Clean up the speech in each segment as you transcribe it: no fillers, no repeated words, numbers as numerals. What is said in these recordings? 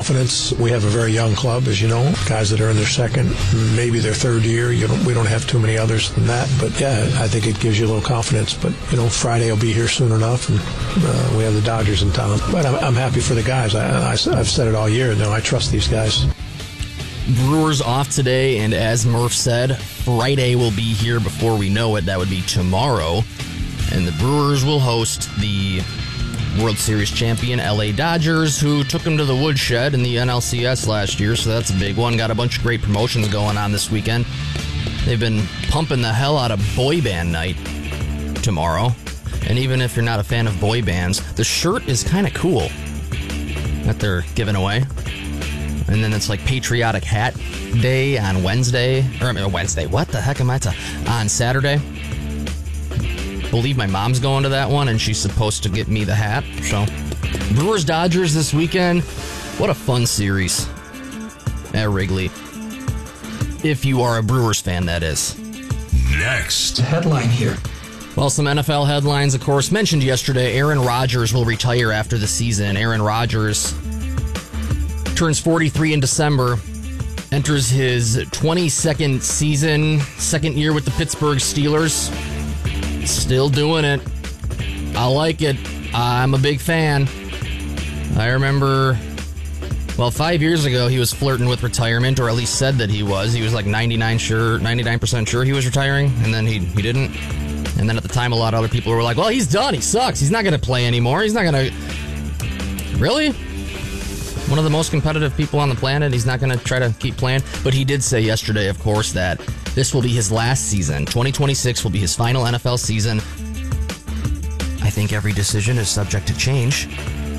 confidence. We have a very young club, as you know, guys that are in their second, maybe their third year. We don't have too many others than that. But, yeah, I think it gives you a little confidence. But, Friday will be here soon enough, and we have the Dodgers in town. But I'm happy for the guys. I've said it all year. I trust these guys. Brewers off today, and as Murph said, Friday will be here before we know it. That would be tomorrow. And the Brewers will host the World Series champion LA Dodgers, who took them to the woodshed in the NLCS last year, so that's a big one. Got a bunch of great promotions going on this weekend. They've been pumping the hell out of Boy Band Night tomorrow. And even if you're not a fan of boy bands, the shirt is kind of cool that they're giving away. And then it's like Patriotic Hat Day on Wednesday. What the heck am I on Saturday. Believe my mom's going to that one, and she's supposed to get me the hat. So, Brewers-Dodgers this weekend. What a fun series at Wrigley. If you are a Brewers fan, that is. Next. Headline here. Well, some NFL headlines, of course. Mentioned yesterday, Aaron Rodgers will retire after the season. Aaron Rodgers turns 43 in December, enters his 22nd season, second year with the Pittsburgh Steelers. Still doing it. I like it. I'm a big fan. I remember, 5 years ago, he was flirting with retirement, or at least said that he was. He was like 99% sure he was retiring, and then he didn't. And then at the time, a lot of other people were like, well, he's done. He sucks. He's not going to play anymore. He's not going to... Really? One of the most competitive people on the planet. He's not going to try to keep playing. But he did say yesterday, of course, that this will be his last season. 2026 will be his final NFL season. I think every decision is subject to change.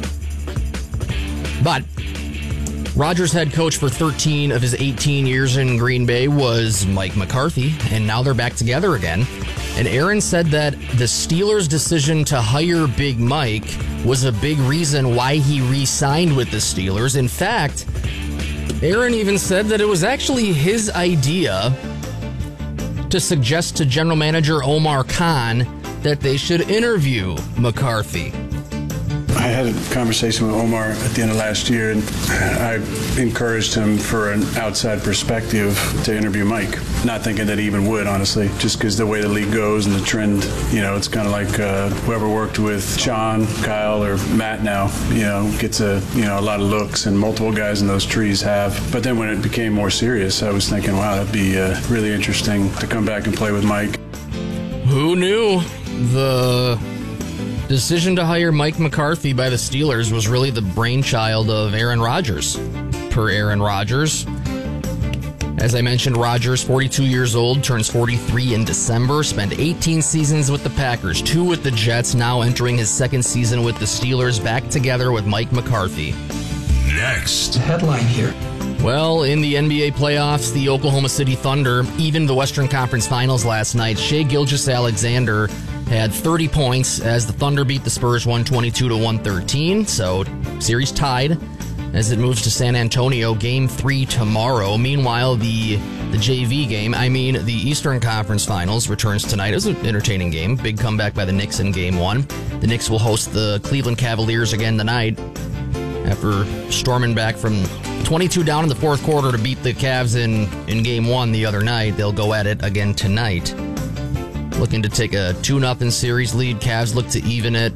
But Rodgers' head coach for 13 of his 18 years in Green Bay was Mike McCarthy, and now they're back together again. And Aaron said that the Steelers' decision to hire Big Mike was a big reason why he re-signed with the Steelers. In fact, Aaron even said that it was actually his idea to suggest to general manager Omar Khan that they should interview McCarthy. I had a conversation with Omar at the end of last year, and I encouraged him for an outside perspective to interview Mike. Not thinking that he even would, honestly, just because the way the league goes and the trend, it's kind of like whoever worked with Sean, Kyle, or Matt now, gets a lot of looks, and multiple guys in those trees have. But then when it became more serious, I was thinking, wow, that'd be really interesting to come back and play with Mike. Who knew? The decision to hire Mike McCarthy by the Steelers was really the brainchild of Aaron Rodgers. Per Aaron Rodgers, as I mentioned, Rodgers, 42 years old, turns 43 in December, spent 18 seasons with the Packers, 2 with the Jets, now entering his second season with the Steelers, back together with Mike McCarthy. Next. Headline here. Well, in the NBA playoffs, the Oklahoma City Thunder, even the Western Conference Finals last night, Shai Gilgeous-Alexander had 30 points as the Thunder beat the Spurs 122-113. So, series tied as it moves to San Antonio, Game 3 tomorrow. Meanwhile, the JV game, the Eastern Conference Finals, returns tonight. It was an entertaining game. Big comeback by the Knicks in Game 1. The Knicks will host the Cleveland Cavaliers again tonight after storming back from 22 down in the fourth quarter to beat the Cavs in Game 1 the other night. They'll go at it again tonight. Looking to take a 2-0 series lead. Cavs look to even it.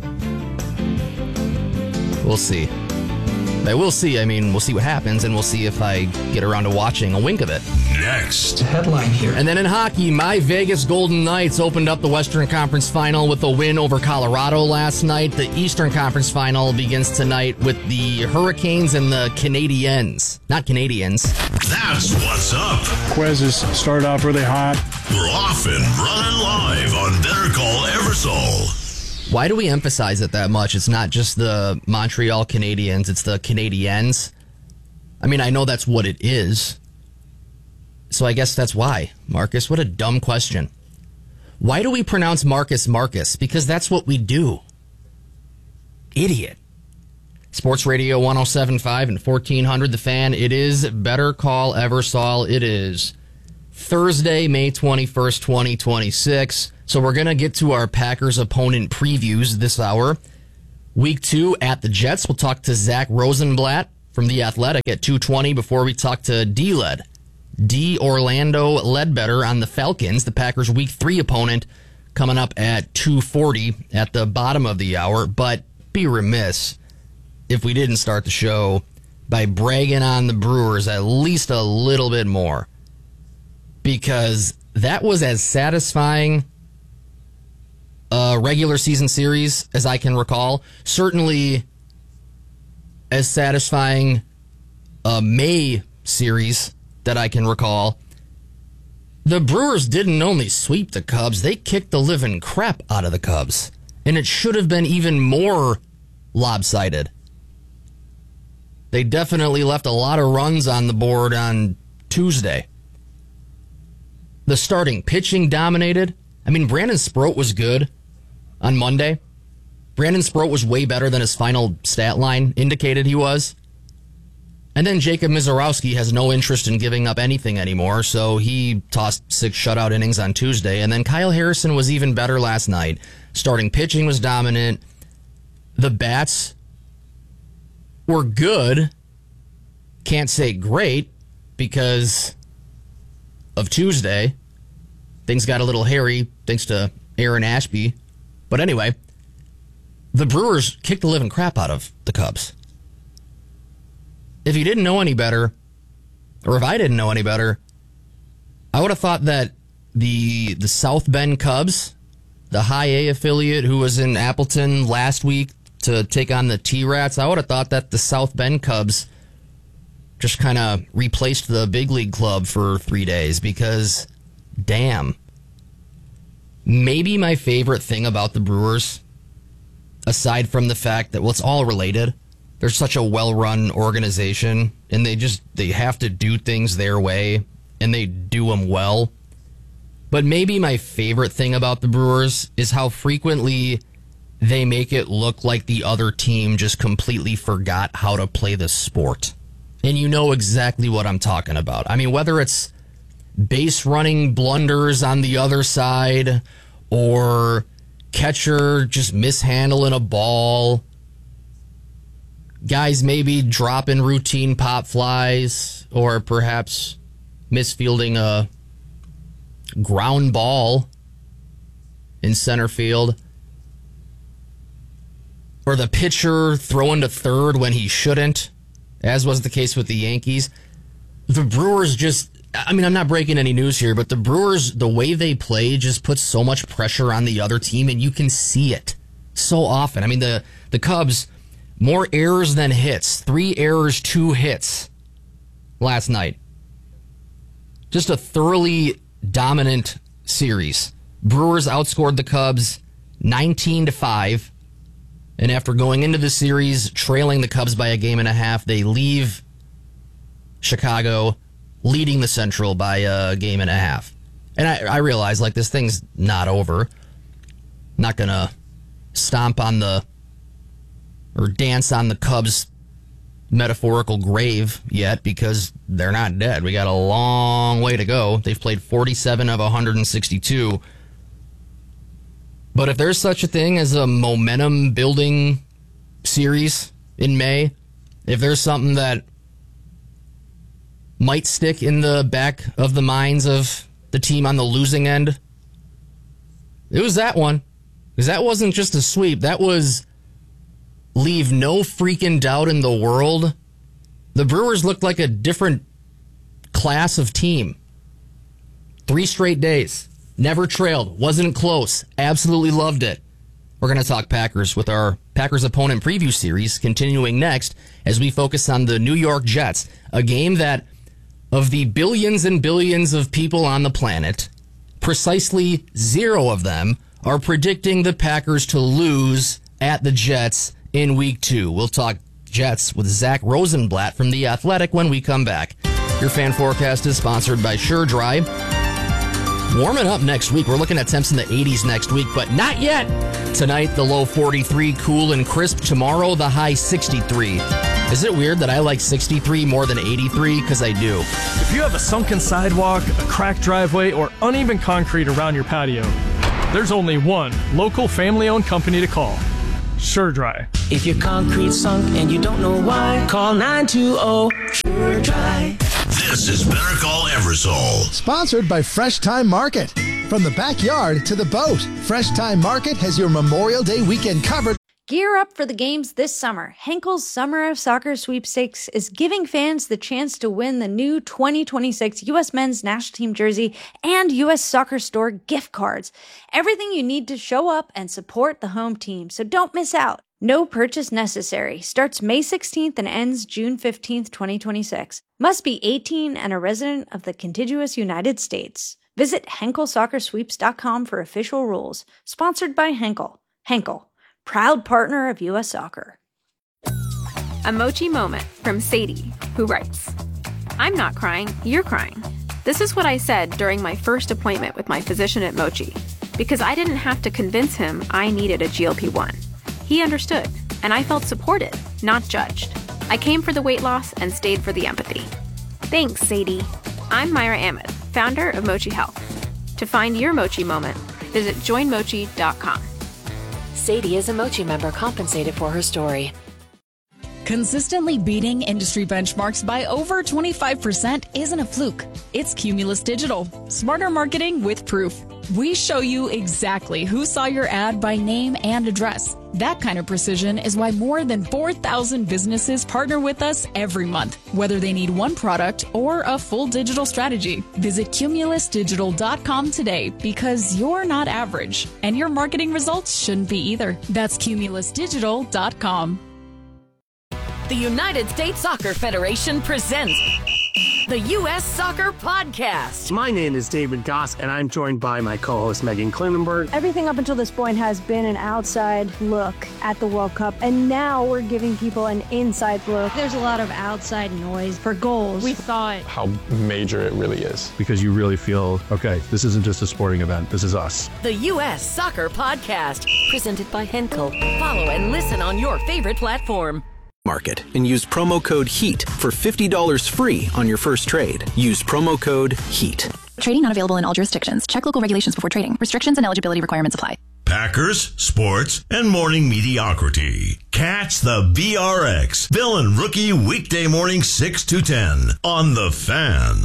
We'll see. We'll see. We'll see what happens, and we'll see if I get around to watching a wink of it. Next. Headline here. And then in hockey, my Vegas Golden Knights opened up the Western Conference Final with a win over Colorado last night. The Eastern Conference Final begins tonight with the Hurricanes and the Canadiens. Not Canadians. That's what's up. Quez has started off really hot. We're off and running live on Better Call Eversole. Why do we emphasize it that much? It's not just the Montreal Canadiens, it's the Canadiens. I know that's what it is. So I guess that's why. Marcus, what a dumb question. Why do we pronounce Marcus Marcus? Because that's what we do. Idiot. Sports Radio 107.5 and 1400 The Fan. It is Better Call Eversole. It is Thursday, May 21st, 2026. So we're going to get to our Packers opponent previews this hour. Week 2 at the Jets. We'll talk to Zach Rosenblatt from The Athletic at 2:20 before we talk to D-Led. D. Orlando Ledbetter on the Falcons, the Packers' Week 3 opponent, coming up at 2:40 at the bottom of the hour. But be remiss if we didn't start the show by bragging on the Brewers at least a little bit more, because that was as satisfying a regular season series as I can recall. Certainly as satisfying a May series that I can recall. The Brewers didn't only sweep the Cubs, they kicked the living crap out of the Cubs. And it should have been even more lopsided. They definitely left a lot of runs on the board on Tuesday. The starting pitching dominated. I mean, Brandon Sproat was good on Monday. Brandon Sproat was way better than his final stat line indicated he was. And then Jacob Mizorowski has no interest in giving up anything anymore, so he tossed 6 shutout innings on Tuesday. And then Kyle Harrison was even better last night. Starting pitching was dominant. The bats were good. Can't say great because of Tuesday. Things got a little hairy thanks to Aaron Ashby. But anyway, the Brewers kicked the living crap out of the Cubs. If you didn't know any better, or if I didn't know any better, I would have thought that the South Bend Cubs, the High A affiliate who was in Appleton last week to take on the T-Rats, I would have thought that the South Bend Cubs just kind of replaced the big league club for 3 days because, damn. Maybe my favorite thing about the Brewers, aside from the fact that, well, it's all related. They're such a well-run organization, and they have to do things their way, and they do them well. But maybe my favorite thing about the Brewers is how frequently they make it look like the other team just completely forgot how to play the sport. And you know exactly what I'm talking about. I mean, whether it's base running blunders on the other side, or catcher just mishandling a ball, guys maybe dropping routine pop flies, or perhaps misfielding a ground ball in center field, or the pitcher throwing to third when he shouldn't, as was the case with the Yankees. The Brewers just, I mean, I'm not breaking any news here, but the Brewers, the way they play just puts so much pressure on the other team, and you can see it so often. I mean, the Cubs, more errors than hits. 3 errors, 2 hits last night. Just a thoroughly dominant series. Brewers outscored the Cubs 19-5. And after going into the series, trailing the Cubs by a game and a half, they leave Chicago leading the Central by a game and a half. And I realize, like, this thing's not over. Not going to stomp on or dance on the Cubs' metaphorical grave yet, because they're not dead. We got a long way to go. They've played 47 of 162. But if there's such a thing as a momentum-building series in May, if there's something that might stick in the back of the minds of the team on the losing end, it was that one. Because that wasn't just a sweep. That was leave no freaking doubt in the world. The Brewers looked like a different class of team. 3 straight days. Never trailed. Wasn't close. Absolutely loved it. We're going to talk Packers with our Packers opponent preview series continuing next as we focus on the New York Jets, a game that, of the billions and billions of people on the planet, precisely 0 of them are predicting the Packers to lose at the Jets in Week 2. We'll talk Jets with Zach Rosenblatt from The Athletic when we come back. Your fan forecast is sponsored by SureDry. Warming up next week. We're looking at temps in the 80s next week, but not yet. Tonight, the low 43, cool and crisp. Tomorrow, the high 63. Is it weird that I like 63 more than 83? Because I do. If you have a sunken sidewalk, a cracked driveway, or uneven concrete around your patio, there's only one local family-owned company to call. SureDry. If your concrete sunk and you don't know why, call 920-SureDry. This is Better Call Eversole. Sponsored by Fresh Time Market. From the backyard to the boat, Fresh Time Market has your Memorial Day weekend covered. Gear up for the games this summer. Henkel's Summer of Soccer Sweepstakes is giving fans the chance to win the new 2026 U.S. Men's National Team jersey and U.S. Soccer Store gift cards. Everything you need to show up and support the home team, so don't miss out. No purchase necessary. Starts May 16th and ends June 15th, 2026. Must be 18 and a resident of the contiguous United States. Visit HenkelSoccerSweeps.com for official rules. Sponsored by Henkel. Henkel, proud partner of U.S. Soccer. A Mochi moment from Sadie, who writes, I'm not crying, you're crying. This is what I said during my first appointment with my physician at Mochi, because I didn't have to convince him I needed a GLP-1. He understood, and I felt supported, not judged. I came for the weight loss and stayed for the empathy. Thanks, Sadie. I'm Myra Ahmed, founder of Mochi Health. To find your Mochi moment, visit joinmochi.com. Sadie is a Mochi member compensated for her story. Consistently beating industry benchmarks by over 25% isn't a fluke. It's Cumulus Digital. Smarter marketing with proof. We show you exactly who saw your ad by name and address. That kind of precision is why more than 4,000 businesses partner with us every month, whether they need one product or a full digital strategy. Visit cumulusdigital.com today because you're not average, and your marketing results shouldn't be either. That's cumulusdigital.com. The United States Soccer Federation presents the U.S. Soccer Podcast. My name is David Goss, and I'm joined by my co-host Megan Klinenberg. Everything up until this point has been an outside look at the World Cup, and now we're giving people an inside look. There's a lot of outside noise for goals. We thought how major it really is. Because you really feel, okay, this isn't just a sporting event, this is us. The U.S. Soccer Podcast, presented by Henkel. Follow and listen on your favorite platform. Market and use promo code HEAT for $50 free on your first trade. Use promo code HEAT. Trading not available in all jurisdictions. Check local regulations before trading. Restrictions and eligibility requirements apply. Packers, sports, and morning mediocrity. Catch the BRX, Villain Rookie, weekday morning 6 to 10 on The Fan.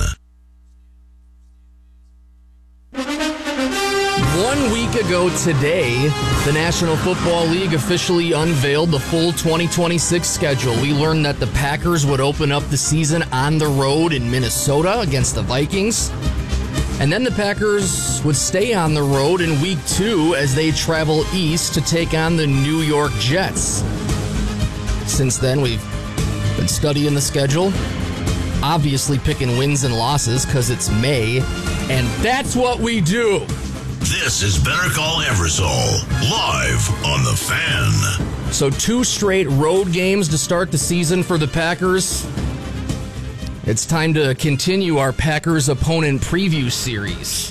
1 week ago today, the National Football League officially unveiled the full 2026 schedule. We learned that the Packers would open up the season on the road in Minnesota against the Vikings. And then the Packers would stay on the road in week 2 as they travel east to take on the New York Jets. Since then, we've been studying the schedule, obviously picking wins and losses because it's May, and that's what we do. This is Better Call Eversole, live on The Fan. So 2 straight road games to start the season for the Packers. It's time to continue our Packers opponent preview series.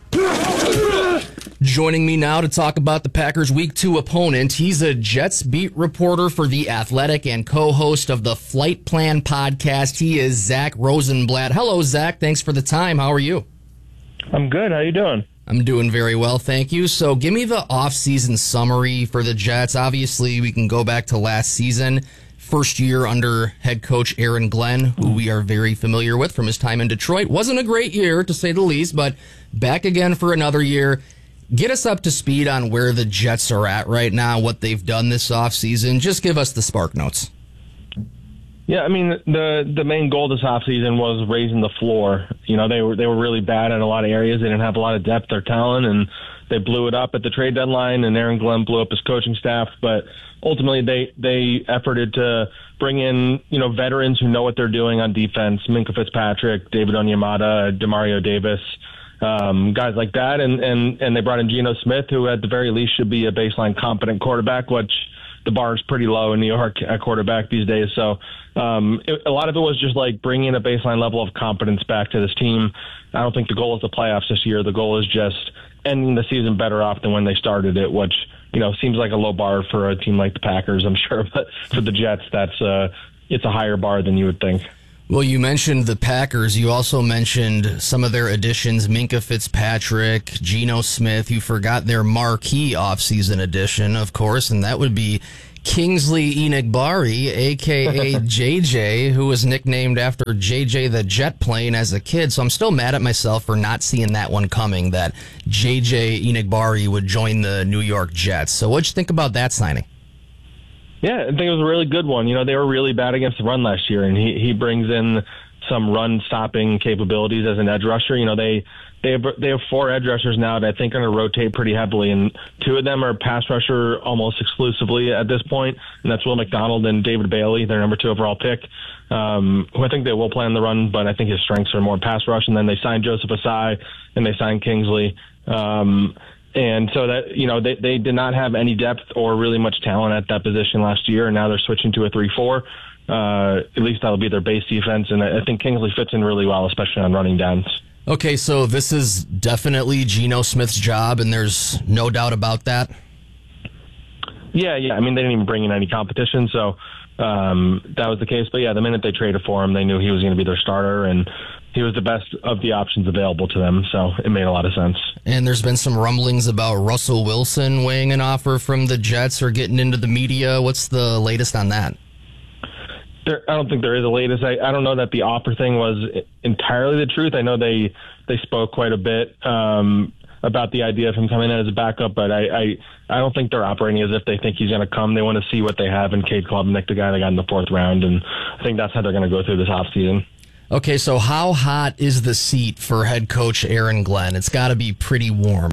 Joining me now to talk about the Packers Week 2 opponent, he's a Jets beat reporter for The Athletic and co-host of the Flight Plan podcast. He is Zach Rosenblatt. Hello, Zach. Thanks for the time. How are you? I'm good. How you doing? I'm doing very well, thank you. So give me the off-season summary for the Jets. Obviously, we can go back to last season. First year under head coach Aaron Glenn, who we are very familiar with from his time in Detroit. Wasn't a great year, to say the least, but back again for another year. Get us up to speed on where the Jets are at right now, what they've done this offseason. Just give us the spark notes. Yeah, I mean, the main goal this offseason was raising the floor. You know, they were really bad in a lot of areas. They didn't have a lot of depth or talent, and they blew it up at the trade deadline, and Aaron Glenn blew up his coaching staff. But ultimately, they efforted to bring in, you know, veterans who know what they're doing on defense. Minkah Fitzpatrick, David Onyemata, Demario Davis, guys like that. And they brought in Geno Smith, who at the very least should be a baseline competent quarterback, which the bar is pretty low in New York at quarterback these days. So a lot of it was just like bringing a baseline level of competence back to this team. I don't think the goal is the playoffs this year. The goal is just ending the season better off than when they started it, which, you know, seems like a low bar for a team like the Packers, I'm sure. But for the Jets, it's a higher bar than you would think. Well, you mentioned the Packers. You also mentioned some of their additions, Minkah Fitzpatrick, Geno Smith. You forgot their marquee offseason addition, of course, and that would be Kingsley Enagbare, a.k.a. JJ, who was nicknamed after JJ the jet plane as a kid. So I'm still mad at myself for not seeing that one coming, that JJ Enagbare would join the New York Jets. So what'd you think about that signing? Yeah, I think it was a really good one. They were really bad against the run last year, and he brings in some run-stopping capabilities as an edge rusher. They have 4 edge rushers now that I think are going to rotate pretty heavily, and 2 of them are pass rusher almost exclusively at this point, and that's Will McDonald and David Bailey, their number 2 overall pick, who I think they will play on the run, but I think his strengths are more pass rush. And then they signed Joseph Asai, and they signed Kingsley. And so that, they did not have any depth or really much talent at that position last year, and now they're switching to a 3-4. At least that'll be their base defense, and I think Kingsley fits in really well, especially on running downs. Okay, so this is definitely Geno Smith's job, and there's no doubt about that? Yeah. I mean, they didn't even bring in any competition, so that was the case. But, yeah, the minute they traded for him, they knew he was going to be their starter, and he was the best of the options available to them, so it made a lot of sense. And there's been some rumblings about Russell Wilson weighing an offer from the Jets or getting into the media. What's the latest on that? I don't think there is a latest. I don't know that the offer thing was entirely the truth. I know they spoke quite a bit about the idea of him coming in as a backup, but I don't think they're operating as if they think he's going to come. They want to see what they have in Cade Klubnik, the guy they got in the 4th round, and I think that's how they're going to go through this offseason. Okay, so how hot is the seat for head coach Aaron Glenn? It's got to be pretty warm.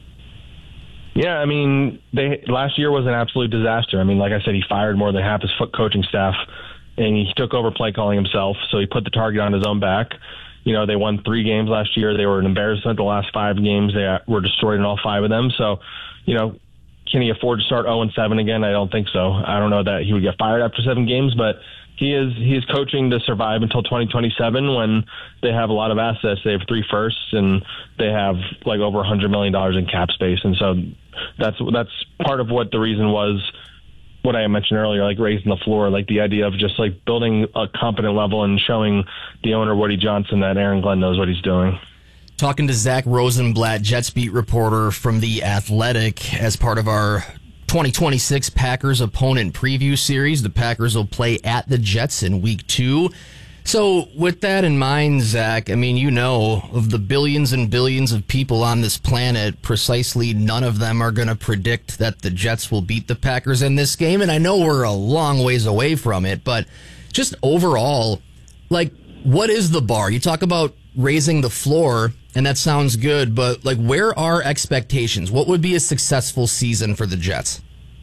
Yeah, I mean, last year was an absolute disaster. I mean, like I said, he fired more than half his coaching staff, and he took over play calling himself, so he put the target on his own back. They won 3 games last year. They were an embarrassment the last 5 games. They were destroyed in all 5 of them. So, can he afford to start 0-7 again? I don't think so. I don't know that he would get fired after 7 games, but he is coaching to survive until 2027 when they have a lot of assets. They have 3 firsts, and they have like over $100 million in cap space. And so that's part of what the reason was, what I mentioned earlier, like raising the floor, like the idea of just like building a competent level and showing the owner, Woody Johnson, that Aaron Glenn knows what he's doing. Talking to Zach Rosenblatt, Jets beat reporter from The Athletic, as part of our 2026 Packers opponent preview series. The Packers will play at the Jets in week 2. So with that in mind, Zach, I mean, of the billions and billions of people on this planet, precisely none of them are going to predict that the Jets will beat the Packers in this game. And I know we're a long ways away from it, but just overall, like, what is the bar? You talk about raising the floor, and that sounds good, but like, where are expectations? What would be a successful season for the Jets?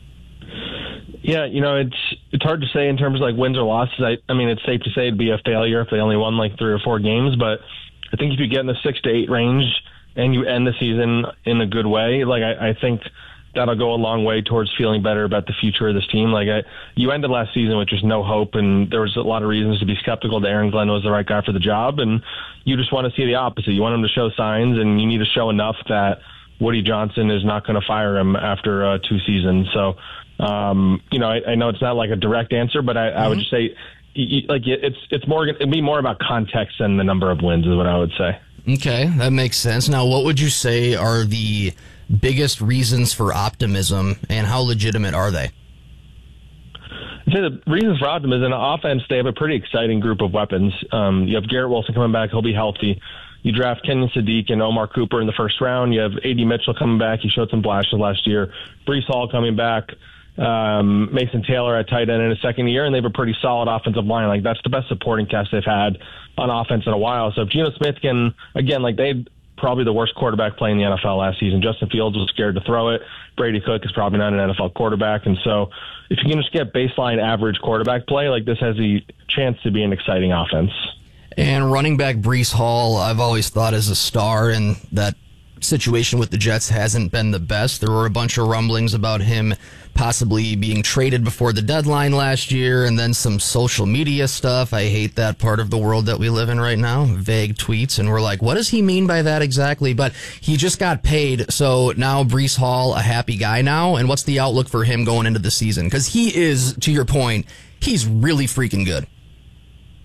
Yeah, it's hard to say in terms of like wins or losses. I mean, it's safe to say it'd be a failure if they only won like 3 or 4 games, but I think if you get in the 6 to 8 range and you end the season in a good way, like I think that'll go a long way towards feeling better about the future of this team. Like you ended last season with just no hope, and there was a lot of reasons to be skeptical that Aaron Glenn was the right guy for the job, and you just want to see the opposite. You want him to show signs, and you need to show enough that Woody Johnson is not going to fire him after 2 seasons. So, I know it's not like a direct answer, but I would just say, it'd be more about context than the number of wins is what I would say. Okay, that makes sense. Now, what would you say are the biggest reasons for optimism, and how legitimate are they? I'd say the reasons for optimism, on offense, they have a pretty exciting group of weapons. You have Garrett Wilson coming back. He'll be healthy. You draft Kenyon Sadiq and Omar Cooper in the 1st round. You have A.D. Mitchell coming back. He showed some flashes last year. Breece Hall coming back. Mason Taylor at tight end in his 2nd year, and they have a pretty solid offensive line. Like, that's the best supporting cast they've had on offense in a while. So if Geno Smith can, again, like, they probably the worst quarterback play in the NFL last season. Justin Fields was scared to throw it. Brady Cook is probably not an NFL quarterback. And so if you can just get baseline average quarterback play, like, this has a chance to be an exciting offense. And running back Breece Hall, I've always thought is a star, and that situation with the Jets hasn't been the best. There were a bunch of rumblings about him possibly being traded before the deadline last year, and then some social media stuff. I hate that part of the world that we live in right now. Vague tweets, and we're like, what does he mean by that exactly? But he just got paid, so now Breece Hall a happy guy now, and what's the outlook for him going into the season? Because he is, to your point, he's really freaking good.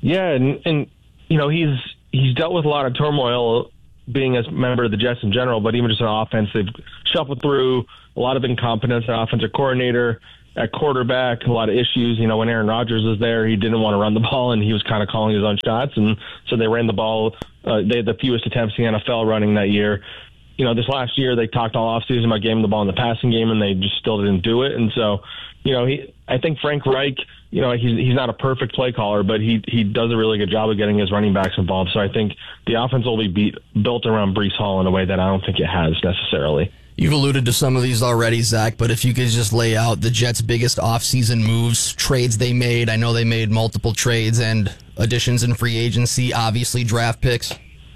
Yeah, and you know, he's dealt with a lot of turmoil being a member of the Jets in general, but even just on offense, they've shuffled through a lot of incompetence. An offensive coordinator, at quarterback, a lot of issues. You know, when Aaron Rodgers was there, he didn't want to run the ball, and he was kind of calling his own shots, and so they ran the ball. They had the fewest attempts in the NFL running that year. You know, this last year they talked all offseason about giving the ball in the passing game, and they just still didn't do it. And so, you know, I think Frank Reich, you know, he's not a perfect play caller, but he does a really good job of getting his running backs involved. So I think the offense will be built around Breece Hall in a way that I don't think it has necessarily. You've alluded to some of these already, Zach, but if you could just lay out the Jets' biggest offseason moves, trades they made. I know they made multiple trades and additions in free agency, obviously draft picks.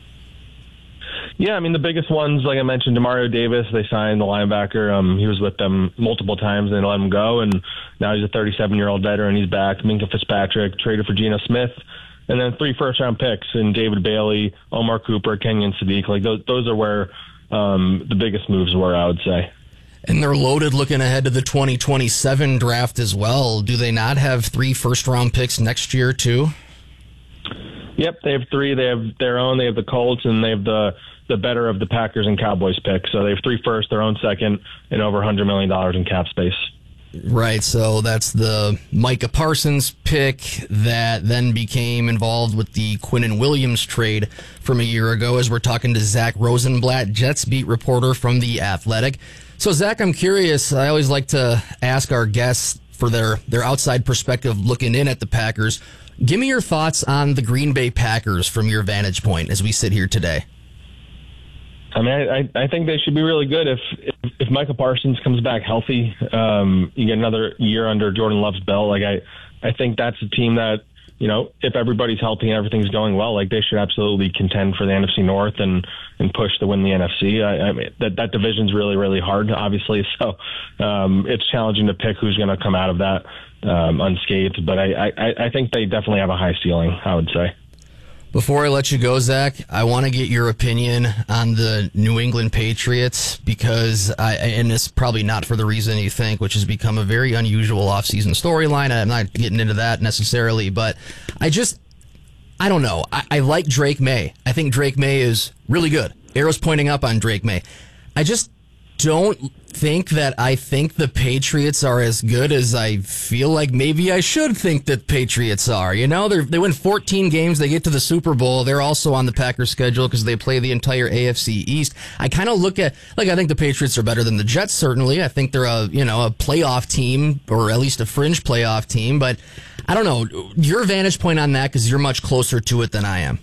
Yeah, I mean, the biggest ones, like I mentioned, Demario Davis, they signed the linebacker. He was with them multiple times, and they let him go, and now he's a 37-year-old veteran. He's back. Minkah Fitzpatrick, traded for Geno Smith, and then 3 first-round picks in David Bailey, Omar Cooper, Kenyon Sadiq. Like those are where the biggest moves were, I would say. And they're loaded looking ahead to the 2027 draft as well. Do they not have 3 first-round picks next year, too? Yep, they have 3. They have their own. They have the Colts, and they have the better of the Packers and Cowboys picks. So they have 3 first, their own second, and over $100 million in cap space. Right, so that's the Micah Parsons pick that then became involved with the Quinnen Williams trade from a year ago, as we're talking to Zach Rosenblatt, Jets beat reporter from The Athletic. So, Zach, I'm curious. I always like to ask our guests for their outside perspective looking in at the Packers. Give me your thoughts on the Green Bay Packers from your vantage point as we sit here today. I mean, I think they should be really good if Micah Parsons comes back healthy. You get another year under Jordan Love's belt. Like I think that's a team that, you know, if everybody's healthy and everything's going well, like they should absolutely contend for the NFC North and push to win the NFC. I mean, that division's really, really hard, obviously. So it's challenging to pick who's going to come out of that unscathed. But I think they definitely have a high ceiling, I would say. Before I let you go, Zach, I want to get your opinion on the New England Patriots because, and it's probably not for the reason you think, which has become a very unusual offseason storyline. I'm not getting into that necessarily, but I don't know. I like Drake May. I think Drake May is really good. Arrow's pointing up on Drake May. I just don't think that I think the Patriots are as good as I feel like maybe I should think that Patriots are. You know, they win 14 games, they get to the Super Bowl. They're also on the Packers schedule because they play the entire AFC East. I kind of look at, like, I think the Patriots are better than the Jets, certainly. I think they're a playoff team, or at least a fringe playoff team, but I don't know. Your vantage point on that, because you're much closer to it than I am.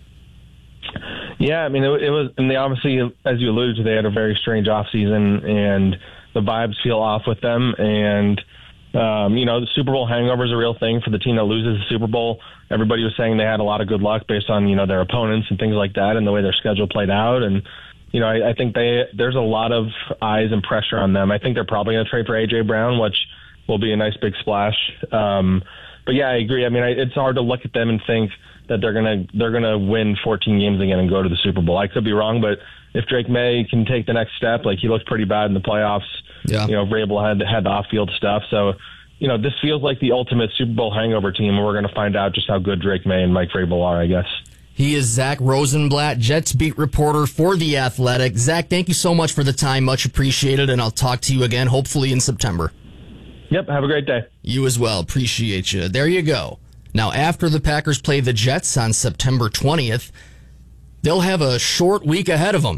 Yeah, I mean, it was, and they obviously, as you alluded to, they had a very strange offseason, and the vibes feel off with them. And, the Super Bowl hangover is a real thing for the team that loses the Super Bowl. Everybody was saying they had a lot of good luck based on, their opponents and things like that and the way their schedule played out. And, I think there's a lot of eyes and pressure on them. I think they're probably going to trade for A.J. Brown, which will be a nice big splash. But, yeah, I agree. I mean, it's hard to look at them and think that they're gonna win 14 games again and go to the Super Bowl. I could be wrong, but if Drake May can take the next step, like he looked pretty bad in the playoffs. Yeah. Vrabel had the off-field stuff. So, this feels like the ultimate Super Bowl hangover team, and we're going to find out just how good Drake May and Mike Vrabel are, I guess. He is Zach Rosenblatt, Jets beat reporter for The Athletic. Zach, thank you so much for the time. Much appreciated, and I'll talk to you again, hopefully in September. Yep, have a great day. You as well. Appreciate you. There you go. Now, after the Packers play the Jets on September 20th, they'll have a short week ahead of them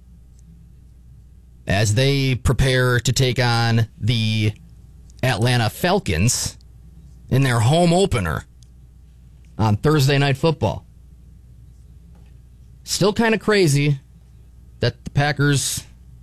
as they prepare to take on the Atlanta Falcons in their home opener on Thursday Night Football. Still kind of crazy that the Packers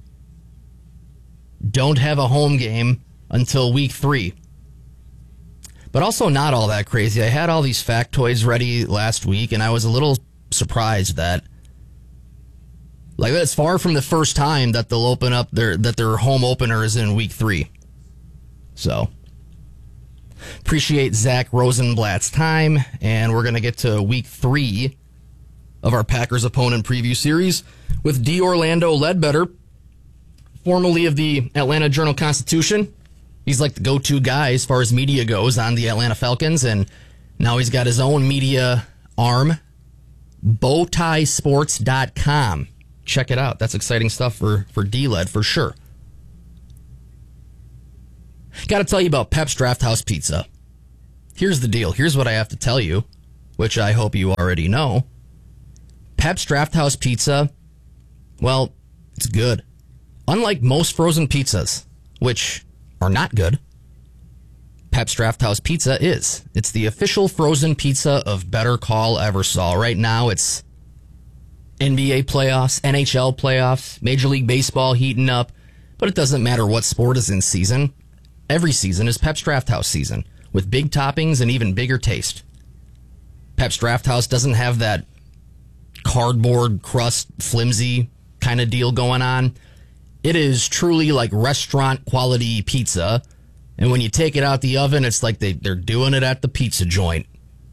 don't have a home game until week 3. But also not all that crazy. I had all these factoids ready last week, and I was a little surprised that, like, it's far from the first time that they'll open up their home opener is in week 3. So, appreciate Zach Rosenblatt's time, and we're going to get to week 3 of our Packers opponent preview series with D. Orlando Ledbetter, formerly of the Atlanta Journal-Constitution. He's like the go-to guy as far as media goes on the Atlanta Falcons, and Now he's got his own media arm, bowtiesports.com. Check it out. That's exciting stuff for D-Led for sure. Got to tell you about Pep's Draft House Pizza. Here's the deal. Here's what I have to tell you, which I hope you already know. Pep's Draft House Pizza, well, it's good. Unlike most frozen pizzas, which are not good, Pep's Draft House Pizza is. It's the official frozen pizza of Better Call Eversol. Right now, it's NBA playoffs, NHL playoffs, Major League Baseball heating up, but it doesn't matter what sport is in season. Every season is Pep's Draft House season, with big toppings and even bigger taste. Pep's Draft House doesn't have that cardboard crust, flimsy kind of deal going on. It is truly like restaurant quality pizza, and when you take it out the oven, it's like they're doing it at the pizza joint.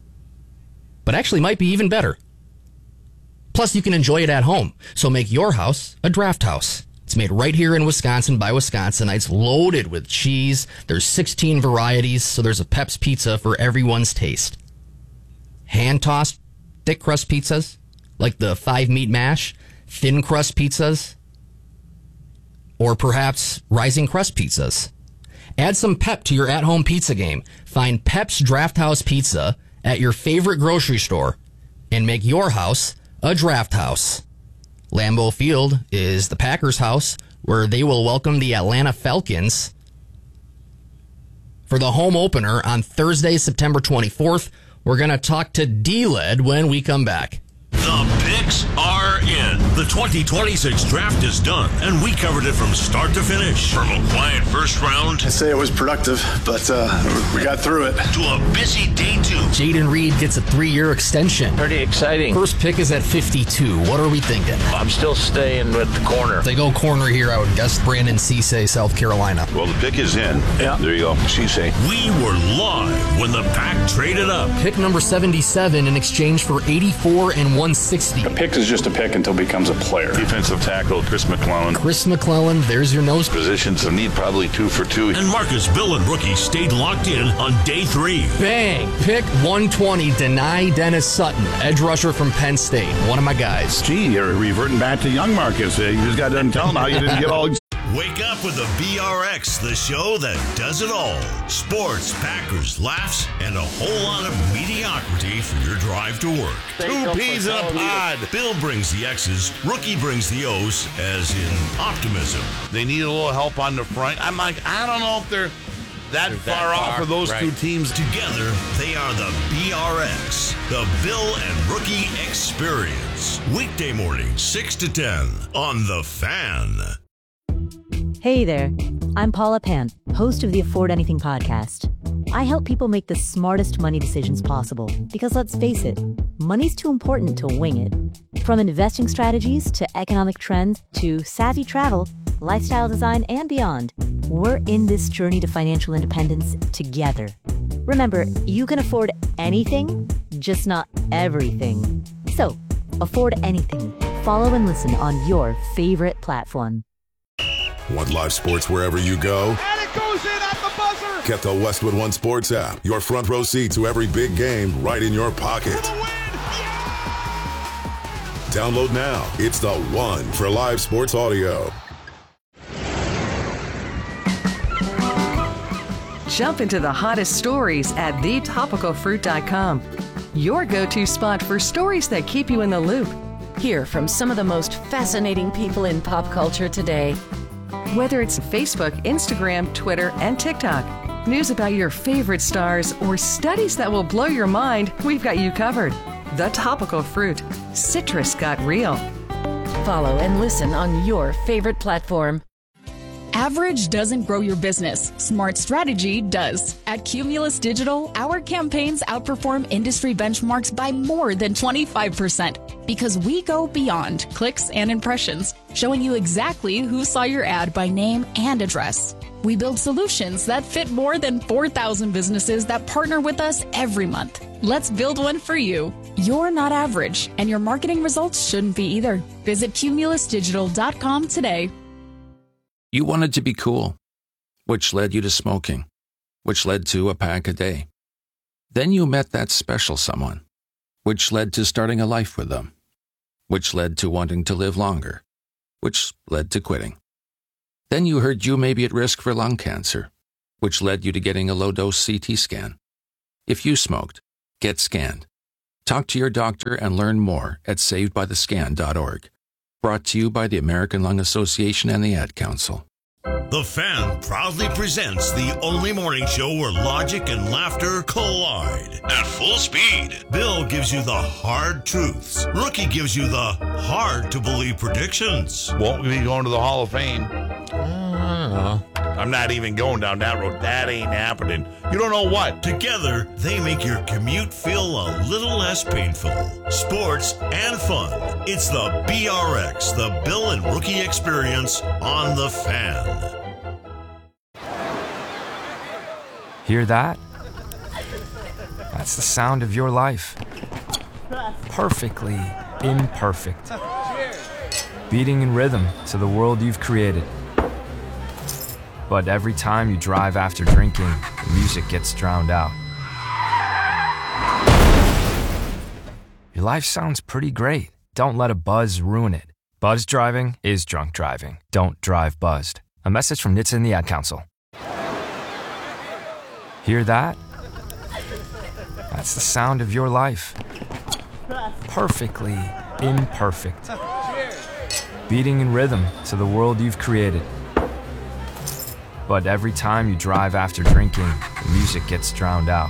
But actually might be even better. Plus, you can enjoy it at home, so make your house a draft house. It's made right here in Wisconsin by Wisconsinites, loaded with cheese. There's 16 varieties, so there's a Pep's Pizza for everyone's taste. Hand-tossed thick crust pizzas, like the 5-meat mash, thin crust pizzas, or perhaps rising crust pizzas. Add some pep to your at-home pizza game. Find Pep's Draft House Pizza at your favorite grocery store and make your house a draft house. Lambeau Field is the Packers' house, where they will welcome the Atlanta Falcons for the home opener on Thursday, September 24th. We're going to talk to D-Led when we come back. The picks are in. The 2026 draft is done, and we covered it from start to finish. From a quiet first round, I'd say it was productive, but we got through it. To a busy day 2. Jaden Reed gets a 3-year extension. Pretty exciting. First pick is at 52. What are we thinking? I'm still staying with the corner. If they go corner here, I would guess Brandon Cisse, South Carolina. Well, the pick is in. Yeah. There you go. Cisse. We were live when the Pack traded up. Pick number 77 in exchange for 84 and 160. A pick is just a pick until it becomes a player. Defensive tackle, Chris McClellan. Chris McClellan, there's your nose. Positions of need, probably 2 for 2. And Marcus Bill and rookie stayed locked in on day 3. Bang! Pick 120, Deny Dennis Sutton, edge rusher from Penn State. One of my guys. Gee, you're reverting back to young Marcus. You just got done telling how you didn't get all... Wake up with the BRX, the show that does it all. Sports, Packers, laughs, and a whole lot of mediocrity for your drive to work. 2 peas in a pod. Bill brings the X's, rookie brings the O's, as in optimism. They need a little help on the front. I'm like, I don't know if they're that far off of those 2 teams. Together, they are the BRX, the Bill and Rookie Experience. Weekday morning, 6 to 10 on The Fan. Hey there, I'm Paula Pan, host of the Afford Anything podcast. I help people make the smartest money decisions possible because let's face it, money's too important to wing it. From investing strategies to economic trends to savvy travel, lifestyle design, and beyond, we're in this journey to financial independence together. Remember, you can afford anything, just not everything. So, afford anything. Follow and listen on your favorite platform. Want live sports wherever you go? And it goes in at the buzzer! Get the Westwood One Sports app. Your front row seat to every big game right in your pocket. Download now. It's the one for live sports audio. Jump into the hottest stories at thetopicalfruit.com. Your go-to spot for stories that keep you in the loop. Hear from some of the most fascinating people in pop culture today. Whether it's Facebook, Instagram, Twitter, and TikTok, news about your favorite stars, or studies that will blow your mind, we've got you covered. The Topical Fruit. Citrus got real. Follow and listen on your favorite platform. Average doesn't grow your business. Smart strategy does. At Cumulus Digital, our campaigns outperform industry benchmarks by more than 25% because we go beyond clicks and impressions, showing you exactly who saw your ad by name and address. We build solutions that fit more than 4,000 businesses that partner with us every month. Let's build one for you. You're not average, and your marketing results shouldn't be either. Visit cumulusdigital.com today. You wanted to be cool, which led you to smoking, which led to a pack a day. Then you met that special someone, which led to starting a life with them, which led to wanting to live longer, which led to quitting. Then you heard you may be at risk for lung cancer, which led you to getting a low-dose CT scan. If you smoked, get scanned. Talk to your doctor and learn more at savedbythescan.org. Brought to you by the American Lung Association and the Ad Council. The Fan proudly presents the only morning show where logic and laughter collide at full speed. Bill gives you the hard truths. Rookie gives you the hard-to-believe predictions. Won't we be going to the Hall of Fame? I don't know. I'm not even going down that road. That ain't happening. You don't know what. Together, they make your commute feel a little less painful. Sports and fun. It's the BRX, the Bill and Rookie Experience on The Fan. Hear that? That's the sound of your life. Perfectly imperfect. Beating in rhythm to the world you've created. But every time you drive after drinking, the music gets drowned out. Your life sounds pretty great. Don't let a buzz ruin it. Buzz driving is drunk driving. Don't drive buzzed. A message from NHTSA and the Ad Council. Hear that? That's the sound of your life. Perfectly imperfect. Beating in rhythm to the world you've created. But every time you drive after drinking, the music gets drowned out.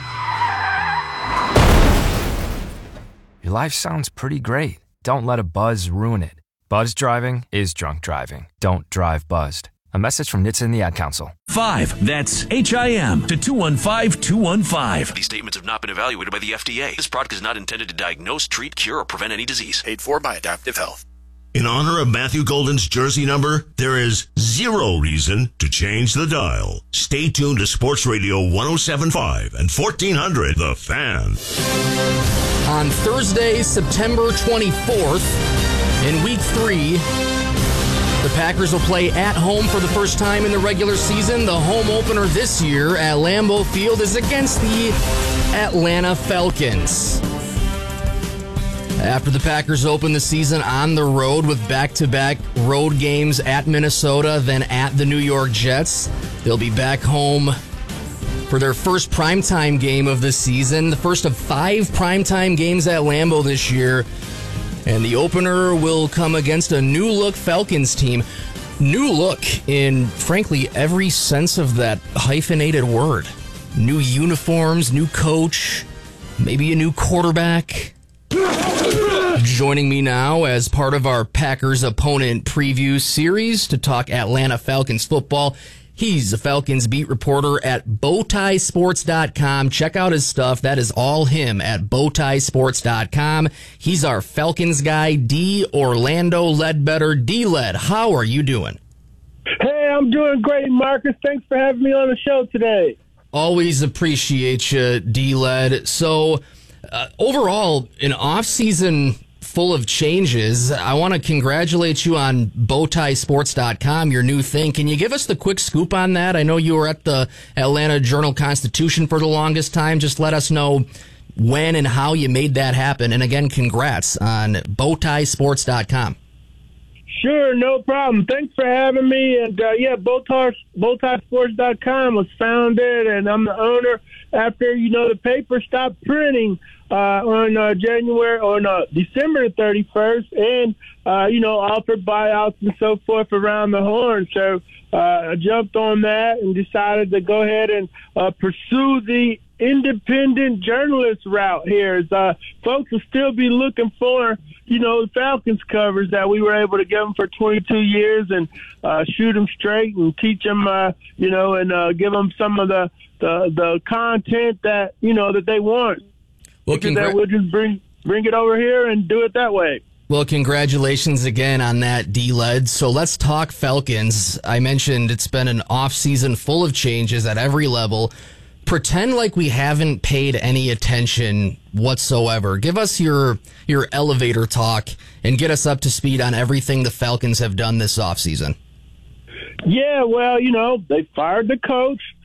Your life sounds pretty great. Don't let a buzz ruin it. Buzz driving is drunk driving. Don't drive buzzed. A message from NHTSA and the Ad Council. 5. That's HIM to 215-215. These statements have not been evaluated by the FDA. This product is not intended to diagnose, treat, cure, or prevent any disease. Paid for by Adaptive Health. In honor of Matthew Golden's jersey number, there is zero reason to change the dial. Stay tuned to Sports Radio 107.5 and 1400, The Fan. On Thursday, September 24th, in Week 3, the Packers will play at home for the first time in the regular season. The home opener this year at Lambeau Field is against the Atlanta Falcons. After the Packers open the season on the road with back-to-back road games at Minnesota, then at the New York Jets, they'll be back home for their first primetime game of the season, the first of 5 primetime games at Lambeau this year. And the opener will come against a new-look Falcons team. New look in, frankly, every sense of that hyphenated word. New uniforms, new coach, maybe a new quarterback. Joining me now as part of our Packers opponent preview series to talk Atlanta Falcons football. He's a Falcons beat reporter at bowtiesports.com. Check out his stuff. That is all him at bowtiesports.com. He's our Falcons guy, D. Orlando Ledbetter. D-Led, how are you doing? Hey, I'm doing great, Marcus. Thanks for having me on the show today. Always appreciate you, D-Led. So, overall, an off-season full of changes. I want to congratulate you on bowtiesports.com, your new thing. Can you give us the quick scoop on that? I know you were at the Atlanta Journal-Constitution for the longest time. Just let us know when and how you made that happen. And again, congrats on bowtiesports.com. Sure, no problem. Thanks for having me. And bowtiesports.com was founded, and I'm the owner after, the paper stopped printing on December 31st, and, offered buyouts and so forth around the horn. So I jumped on that and decided to go ahead and pursue the independent journalist route here. As, folks will still be looking for, the Falcons covers that we were able to give them for 22 years and shoot them straight and teach them, and give them some of the content that, that they want. Well, that we'll just bring it over here and do it that way. Well, congratulations again on that, D-Led. So let's talk Falcons. I mentioned it's been an off-season full of changes at every level. Pretend like we haven't paid any attention whatsoever. Give us your elevator talk and get us up to speed on everything the Falcons have done this offseason. Yeah, well, they fired the coach.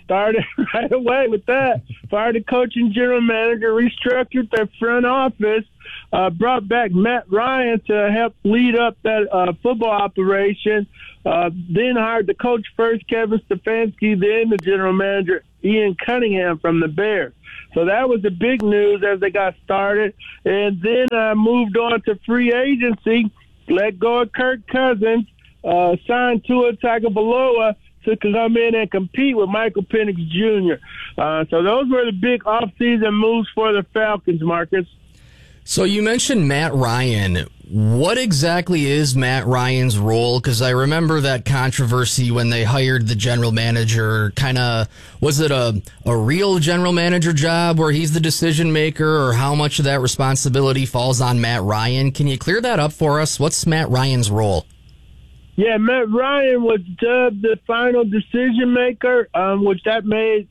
started right away with that. Fired the coach and general manager, restructured their front office, brought back Matt Ryan to help lead up that football operation, then hired the coach first, Kevin Stefanski, then the general manager, Ian Cunningham from the Bears. So that was the big news as they got started. And then moved on to free agency, let go of Kirk Cousins, signed Tua Tagovailoa to come in and compete with Michael Penix Jr. So those were the big offseason moves for the Falcons, Marcus. So you mentioned Matt Ryan. What exactly is Matt Ryan's role? Because I remember that controversy when they hired the general manager. Was it a real general manager job where he's the decision maker, or how much of that responsibility falls on Matt Ryan? Can you clear that up for us? What's Matt Ryan's role? Yeah, Matt Ryan was dubbed the final decision maker, which that made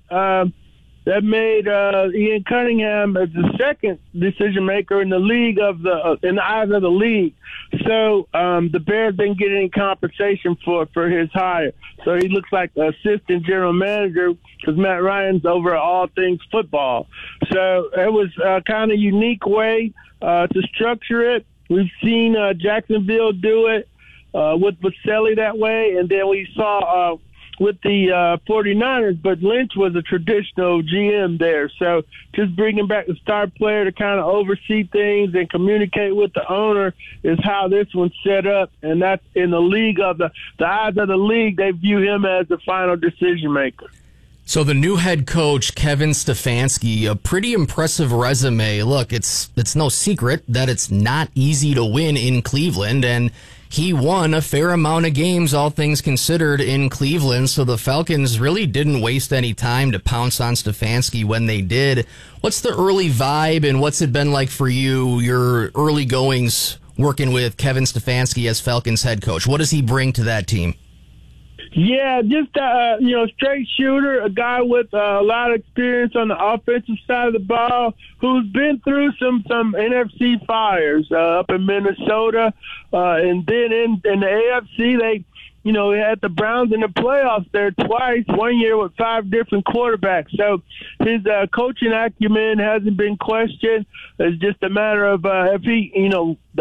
Ian Cunningham as the second decision maker in the league in the eyes of the league. So the Bears didn't get any compensation for his hire. So he looks like an assistant general manager because Matt Ryan's over all things football. So it was a kind of unique way to structure it. We've seen Jacksonville do it with Boselli that way, and then we saw with the 49ers, but Lynch was a traditional GM there. So just bringing back the star player to kind of oversee things and communicate with the owner is how this one's set up. And that's in the league of the eyes of the league. They view him as the final decision maker. So the new head coach, Kevin Stefanski, a pretty impressive resume. Look, it's no secret that it's not easy to win in Cleveland, and he won a fair amount of games, all things considered, in Cleveland, so the Falcons really didn't waste any time to pounce on Stefanski when they did. What's the early vibe, and what's it been like for you, your early goings working with Kevin Stefanski as Falcons head coach? What does he bring to that team? Yeah, just straight shooter, a guy with a lot of experience on the offensive side of the ball, who's been through some NFC fires up in Minnesota, and then in the AFC they had the Browns in the playoffs there twice, one year with 5 different quarterbacks. So his coaching acumen hasn't been questioned. It's just a matter of if he, the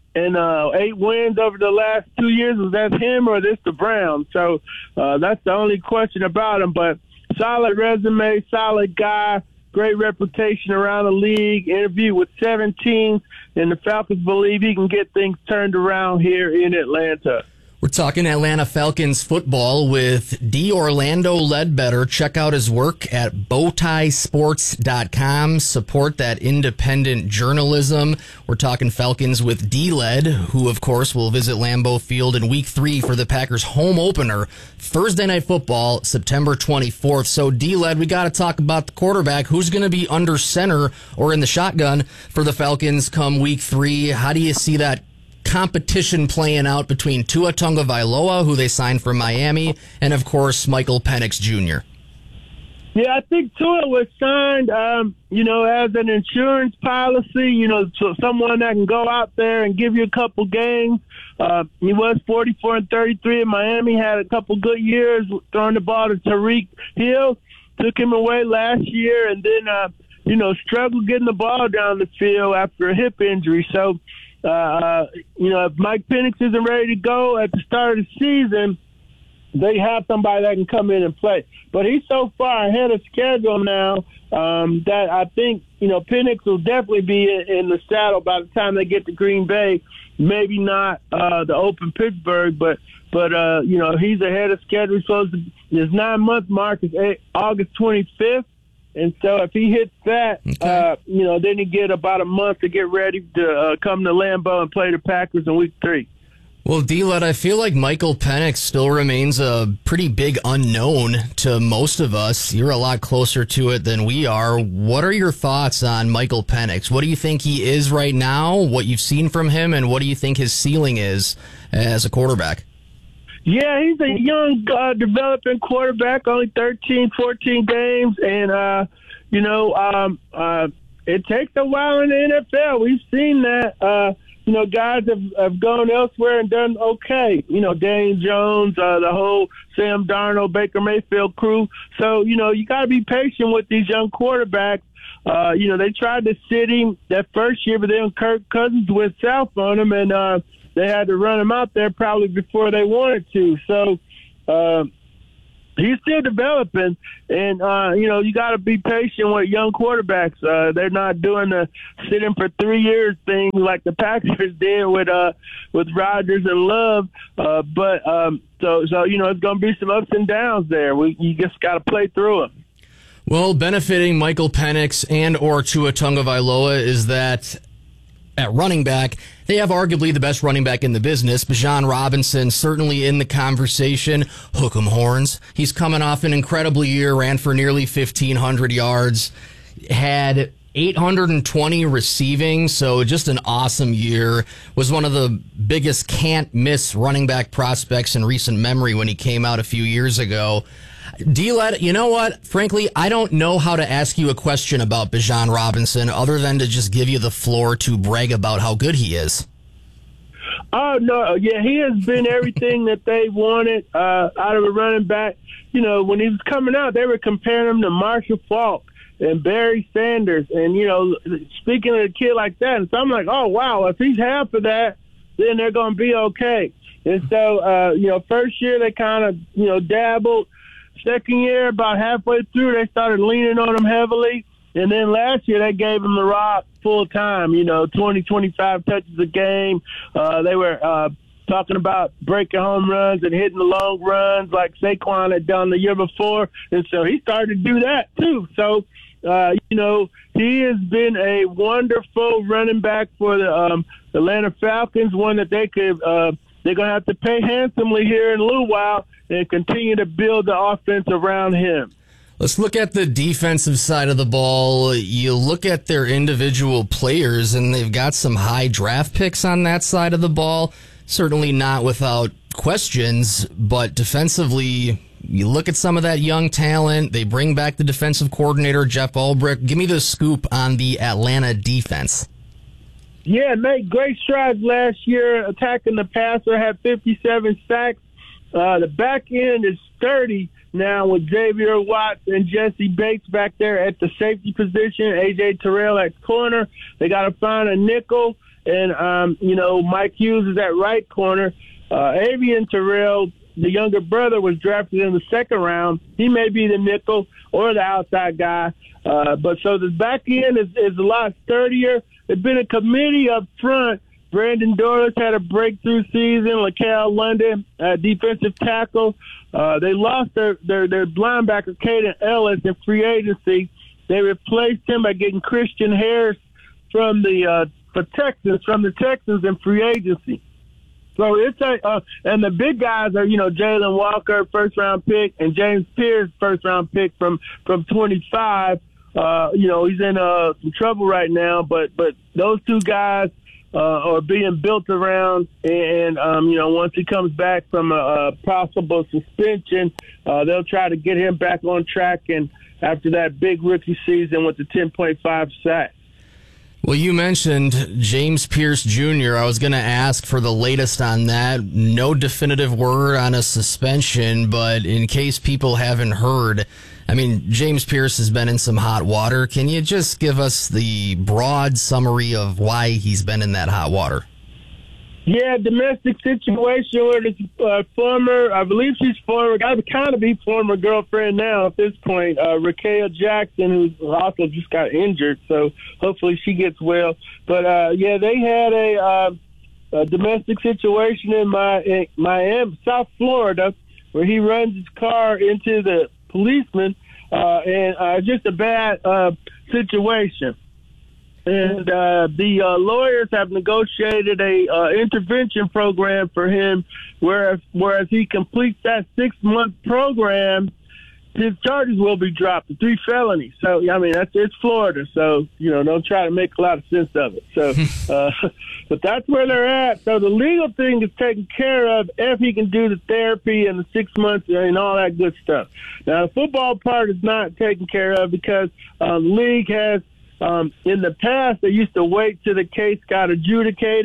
8 wins over the last 2 years, was that him or this the Browns? So that's the only question about him. But solid resume, solid guy, great reputation around the league, interviewed with 7 teams, and the Falcons believe he can get things turned around here in Atlanta. We're talking Atlanta Falcons football with D. Orlando Ledbetter. Check out his work at bowtiesports.com. Support that independent journalism. We're talking Falcons with D-Led, who, of course, will visit Lambeau Field in Week 3 for the Packers' home opener, Thursday Night Football, September 24th. So, D-Led, we got to talk about the quarterback. Who's going to be under center or in the shotgun for the Falcons come Week 3? How do you see that competition playing out between Tua Tagovailoa, who they signed from Miami, and, of course, Michael Penix Jr.? Yeah, I think Tua was signed, as an insurance policy, so someone that can go out there and give you a couple games. He was 44-33 in Miami, had a couple good years throwing the ball to Tyreek Hill, took him away last year, and then, struggled getting the ball down the field after a hip injury. So, if Mike Penix isn't ready to go at the start of the season, they have somebody that can come in and play. But he's so far ahead of schedule now that I think, Penix will definitely be in the saddle by the time they get to Green Bay. Maybe not the open Pittsburgh, but he's ahead of schedule. He's supposed to, his 9-month mark is August 25th. And so if he hits that, then he get about a month to get ready to come to Lambeau and play the Packers in Week 3. Well, D-Led, I feel like Michael Penix still remains a pretty big unknown to most of us. You're a lot closer to it than we are. What are your thoughts on Michael Penix? What do you think he is right now, what you've seen from him, and what do you think his ceiling is as a quarterback? Yeah, he's a young, developing quarterback, only 13, 14 games. And, it takes a while in the NFL. We've seen that. guys have gone elsewhere and done okay. Daniel Jones, the whole Sam Darnold, Baker Mayfield crew. So, you got to be patient with these young quarterbacks. They tried to sit him that first year, but then Kirk Cousins went south on him, and they had to run him out there probably before they wanted to. So he's still developing, and, you got to be patient with young quarterbacks. They're not doing the sitting for 3 years thing like the Packers did with Rodgers and Love. So it's going to be some ups and downs there. You just got to play through them. Well, benefiting Michael Penix and or Tua Tagovailoa is that at running back, they have arguably the best running back in the business. Bijan Robinson certainly in the conversation. Hook 'em horns. He's coming off an incredible year, ran for nearly 1,500 yards, had 820 receiving, so just an awesome year. Was one of the biggest can't-miss running back prospects in recent memory when he came out a few years ago. D-Led, you know what? Frankly, I don't know how to ask you a question about Bijan Robinson other than to just give you the floor to brag about how good he is. Oh, no. Yeah, he has been everything that they wanted out of a running back. When he was coming out, they were comparing him to Marshall Faulk and Barry Sanders. And, speaking of a kid like that, and so I'm like, oh, wow, if he's half of that, then they're going to be okay. And so, first year they kind of, dabbled. Second year, about halfway through, they started leaning on him heavily. And then last year, they gave him the rock full time, 20, 25 touches a game. They were talking about breaking home runs and hitting the long runs like Saquon had done the year before. And so he started to do that, too. So, he has been a wonderful running back for the Atlanta Falcons, one that they could they're going to have to pay handsomely here in a little while and continue to build the offense around him. Let's look at the defensive side of the ball. You look at their individual players, and they've got some high draft picks on that side of the ball. Certainly not without questions, but defensively, you look at some of that young talent. They bring back the defensive coordinator, Jeff Ulbrich. Give me the scoop on the Atlanta defense. Yeah, made great strides last year attacking the passer, had 57 sacks. The back end is sturdy now with Xavier Watts and Jesse Bates back there at the safety position, A.J. Terrell at corner. They got to find a nickel, and, Mike Hughes is at right corner. Avian Terrell, the younger brother, was drafted in the second round. He may be the nickel or the outside guy. But so the back end is a lot sturdier. There's been a committee up front. Brandon Dorlus had a breakthrough season. LaCal London, defensive tackle. They lost their linebacker, Caden Ellis, in free agency. They replaced him by getting Christian Harris from the Texans in free agency. So it's and the big guys are, Jalen Walker, first round pick, and James Pierce, first round pick from 25. He's in some trouble right now, but those two guys are being built around, and once he comes back from a possible suspension, they'll try to get him back on track. And after that big rookie season with the 10.5 sacks. Well, you mentioned James Pierce Jr. I was going to ask for the latest on that. No definitive word on a suspension, but in case people haven't heard, James Pierce has been in some hot water. Can you just give us the broad summary of why he's been in that hot water? Yeah, domestic situation with his former, I believe she's former, got to kind of be former girlfriend now at this point, Raquel Jackson, who also just got injured, so hopefully she gets well. But, they had a domestic situation in Miami, South Florida, where he runs his car into the policeman, and just a bad situation. And the lawyers have negotiated a intervention program for him, whereas he completes that 6-month program, his charges will be dropped to 3 felonies. So, it's Florida, so, don't try to make a lot of sense of it. So, but that's where they're at. So the legal thing is taken care of if he can do the therapy and the 6 months and all that good stuff. Now, the football part is not taken care of because the league has, in the past, they used to wait till the case got adjudicated.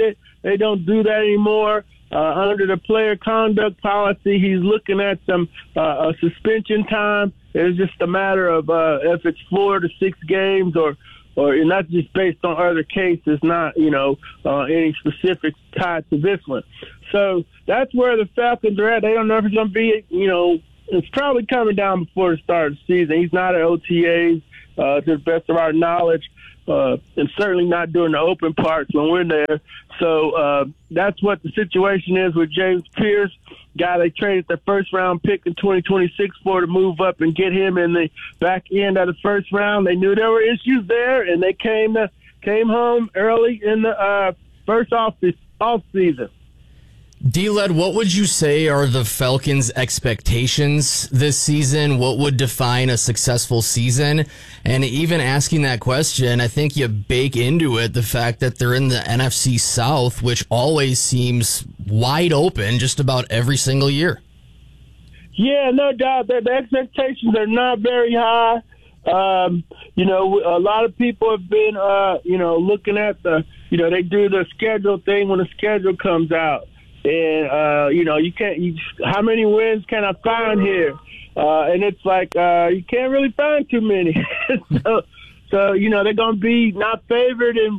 They don't do that anymore. Under the player conduct policy, he's looking at some suspension time. It's just a matter of if it's 4 to 6 games or and that's just based on other cases, not, any specifics tied to this one. So that's where the Falcons are at. They don't know if it's going to be, it's probably coming down before the start of the season. He's not at OTAs, to the best of our knowledge, and certainly not during the open parts when we're there. So that's what the situation is with James Pierce, guy they traded their first-round pick in 2026 for to move up and get him in the back end of the first round. They knew there were issues there, and they came home early in the first off season. D-Led, what would you say are the Falcons' expectations this season? What would define a successful season? And even asking that question, I think you bake into it the fact that they're in the NFC South, which always seems wide open just about every single year. Yeah, no doubt. The expectations are not very high. A lot of people have been, looking at they do the schedule thing when the schedule comes out. And, how many wins can I find here? And it's like, you can't really find too many. so, they're going to be not favored in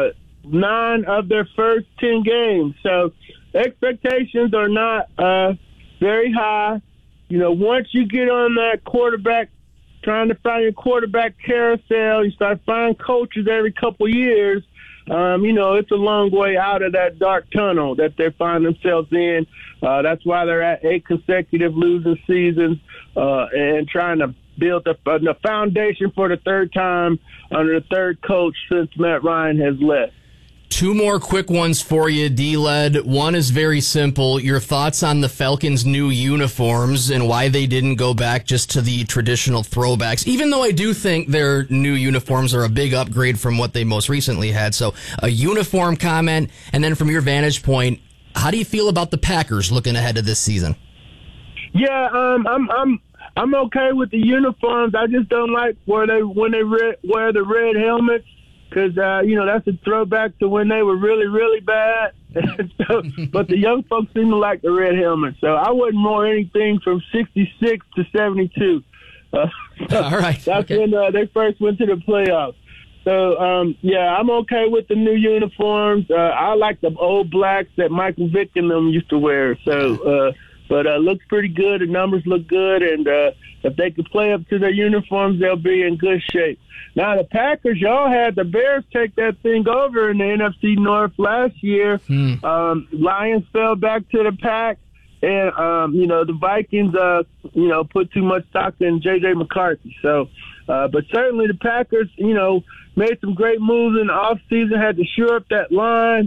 9 of their first 10 games. So expectations are not very high. Once you get on that quarterback, trying to find your quarterback carousel, you start finding coaches every couple years. It's a long way out of that dark tunnel that they find themselves in. That's why they're at 8 consecutive losing seasons and trying to build a foundation for the third time under the third coach since Matt Ryan has left. 2 more quick ones for you, D-Led. One is very simple. Your thoughts on the Falcons' new uniforms and why they didn't go back just to the traditional throwbacks, even though I do think their new uniforms are a big upgrade from what they most recently had. So a uniform comment, and then from your vantage point, how do you feel about the Packers looking ahead to this season? Yeah, I'm okay with the uniforms. I just don't like when they wear the red helmets. Because, that's a throwback to when they were really, really bad. But the young folks seem to like the red helmet. So I wouldn't wear anything from 66 to 72. All right. That's when they first went to the playoffs. So, I'm okay with the new uniforms. I like the old blacks that Michael Vick and them used to wear. So, but it looks pretty good. The numbers look good. And if they can play up to their uniforms, they'll be in good shape. Now, the Packers, y'all had the Bears take that thing over in the NFC North last year. Lions fell back to the pack. And, the Vikings, put too much stock in J.J. McCarthy. So, but certainly the Packers, made some great moves in the offseason, had to shore up that line,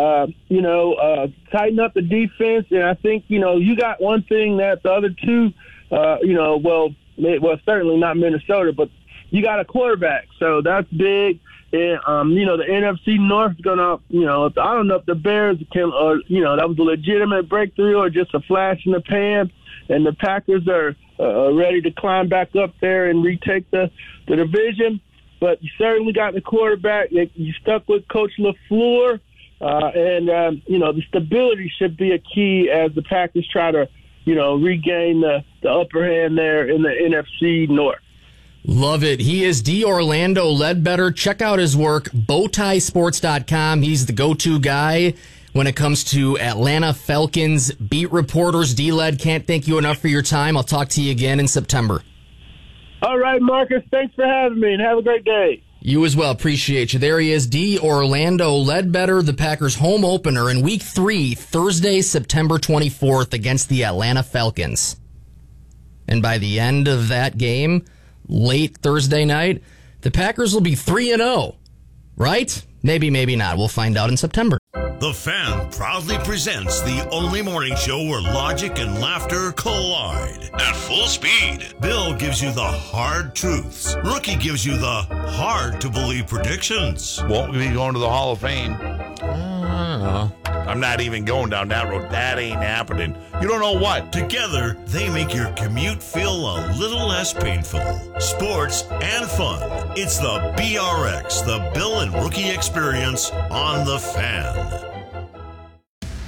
tighten up the defense. And I think, you got one thing that the other two, certainly not Minnesota, but you got a quarterback. So that's big. And, the NFC North is going to, I don't know if the Bears can, that was a legitimate breakthrough or just a flash in the pan. And the Packers are ready to climb back up there and retake the division. But you certainly got the quarterback. You stuck with Coach LaFleur. The stability should be a key as the Packers try to, regain the upper hand there in the NFC North. Love it. He is D. Orlando Ledbetter. Check out his work, bowtiesports.com. He's the go-to guy when it comes to Atlanta Falcons beat reporters. D-Led, can't thank you enough for your time. I'll talk to you again in September. All right, Marcus. Thanks for having me, and have a great day. You as well. Appreciate you. There he is, D. Orlando Ledbetter, the Packers' home opener in Week 3, Thursday, September 24th against the Atlanta Falcons. And by the end of that game, late Thursday night, the Packers will be 3-0, right? Maybe, maybe not. We'll find out in September. The Fan proudly presents the only morning show where logic and laughter collide at full speed. Bill gives you the hard truths. Rookie gives you the hard-to-believe predictions. Won't we be going to the Hall of Fame? I'm not even going down that road. That ain't happening. You don't know what. Together, they make your commute feel a little less painful. Sports and fun. It's the BRX, the Bill and Rookie Experience on The Fan.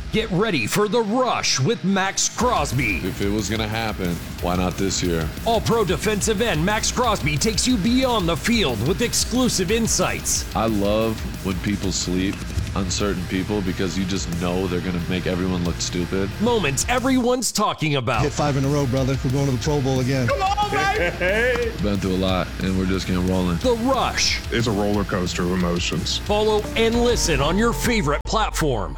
Get ready for The Rush with Max Crosby. If it was going to happen, why not this year? All-Pro defensive end Max Crosby takes you beyond the field with exclusive insights. I love when people sleep, uncertain people, because you just know they're going to make everyone look stupid. Moments everyone's talking about. Hit 5 in a row, brother. We're going to the Pro Bowl again. Come on, baby! Been through a lot, and we're just getting rolling. The Rush. It's a roller coaster of emotions. Follow and listen on your favorite platform.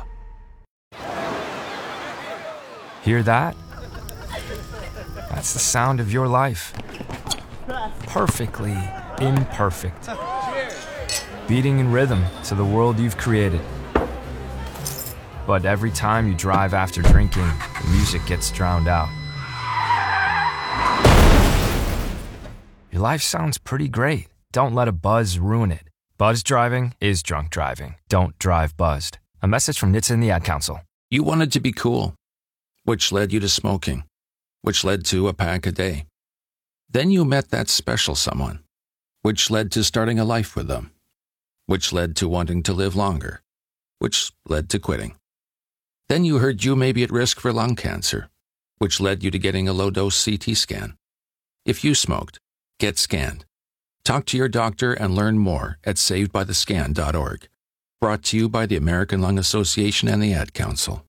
Hear that? That's the sound of your life. Perfectly imperfect. Beating in rhythm to the world you've created. But every time you drive after drinking, the music gets drowned out. Your life sounds pretty great. Don't let a buzz ruin it. Buzz driving is drunk driving. Don't drive buzzed. A message from NHTSA and the Ad Council. You wanted to be cool, which led you to smoking, which led to a pack a day. Then you met that special someone, which led to starting a life with them, which led to wanting to live longer, which led to quitting. Then you heard you may be at risk for lung cancer, which led you to getting a low-dose CT scan. If you smoked, get scanned. Talk to your doctor and learn more at savedbythescan.org. Brought to you by the American Lung Association and the Ad Council.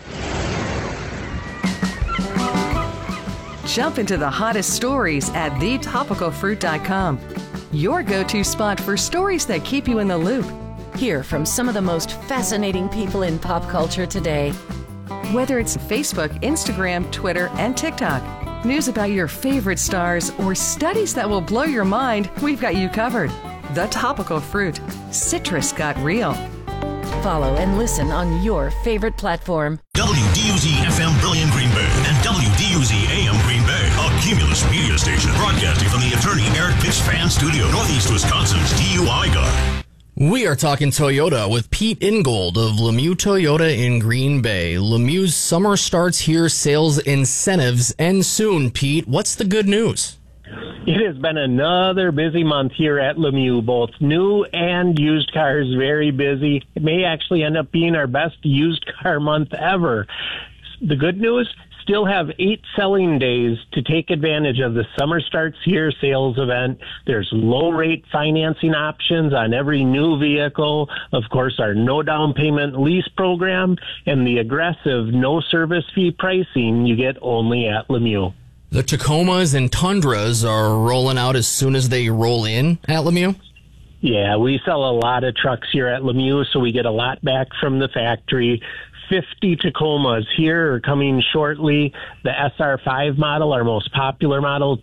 Jump into the hottest stories at thetopicalfruit.com. Your go-to spot for stories that keep you in the loop. Hear from some of the most fascinating people in pop culture today. Whether it's Facebook, Instagram, Twitter, and TikTok, news about your favorite stars, or studies that will blow your mind, we've got you covered. The Topical Fruit. Citrus got real. Follow and listen on your favorite platform. WDUZ FM Brilliant Green Bay and WDUZ AM Green Bay, a Cumulus media station broadcasting from the attorney Eric Pitts Fan Studio, Northeast Wisconsin's DUI guy. We are talking Toyota with Pete Ingold of Lemieux Toyota in Green Bay. Lemieux's summer starts here, sales incentives end soon. Pete, what's the good news? It has been another busy month here at Lemieux, both new and used cars, very busy. It may actually end up being our best used car month ever. The good news, still have 8 selling days to take advantage of the Summer Starts Here sales event. There's low rate financing options on every new vehicle. Of course, our no down payment lease program and the aggressive no service fee pricing you get only at Lemieux. The Tacomas and Tundras are rolling out as soon as they roll in at Lemieux? Yeah, we sell a lot of trucks here at Lemieux, so we get a lot back from the factory. 50 Tacomas here are coming shortly. The SR5 model, our most popular model,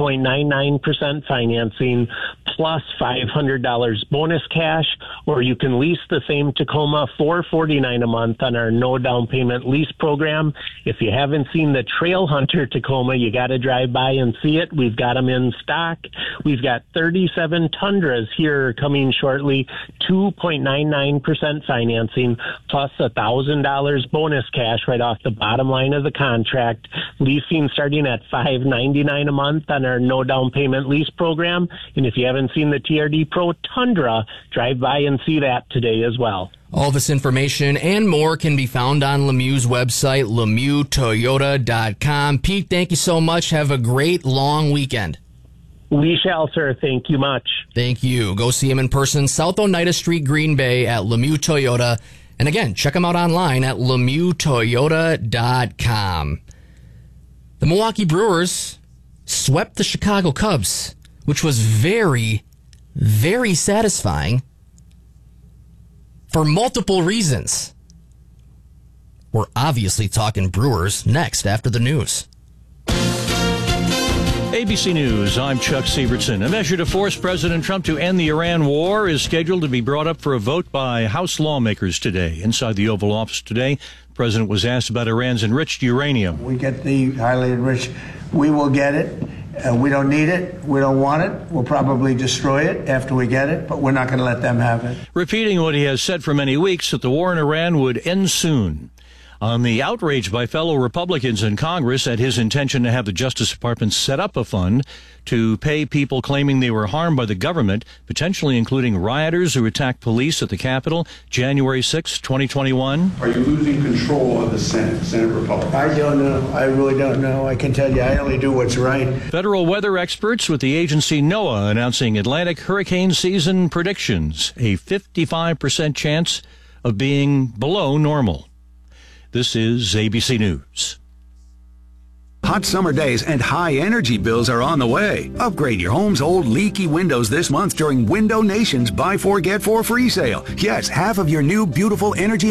2.99% financing plus $500 bonus cash, or you can lease the same Tacoma $449 a month on our no down payment lease program. If you haven't seen the Trail Hunter Tacoma, you got to drive by and see it. We've got them in stock. We've got 37 Tundras here coming shortly, 2.99% financing plus $1,000 bonus cash right off the bottom line of the contract. Leasing starting at $599 a month on our no down payment lease program. And if you haven't seen the TRD Pro Tundra, drive by and see that today as well. All this information and more can be found on Lemieux's website, LemieuxToyota.com. Pete, thank you so much. Have a great long weekend. We shall, sir. Thank you much. Thank you. Go see him in person, South Oneida Street, Green Bay at Lemieux Toyota. And again, check them out online at LemieuxToyota.com. The Milwaukee Brewers swept the Chicago Cubs, which was very, very satisfying for multiple reasons. We're obviously talking Brewers next after the news. ABC News, I'm Chuck Sievertson. A measure to force President Trump to end the Iran war is scheduled to be brought up for a vote by House lawmakers today. Inside the Oval Office today, the president was asked about Iran's enriched uranium. We get the highly enriched. We will get it. We don't need it. We don't want it. We'll probably destroy it after we get it, but we're not going to let them have it. Repeating what he has said for many weeks, that the war in Iran would end soon. On the outrage by fellow Republicans in Congress at his intention to have the Justice Department set up a fund to pay people claiming they were harmed by the government, potentially including rioters who attacked police at the Capitol January 6, 2021. Are you losing control of the Senate Republicans? I don't know. I really don't know. I can tell you I only do what's right. Federal weather experts with the agency NOAA announcing Atlantic hurricane season predictions, a 55% chance of being below normal. This is ABC News. Hot summer days and high energy bills are on the way. Upgrade your home's old leaky windows this month during Window Nation's Buy 4 Get 4 free sale. Yes, half of your new beautiful energy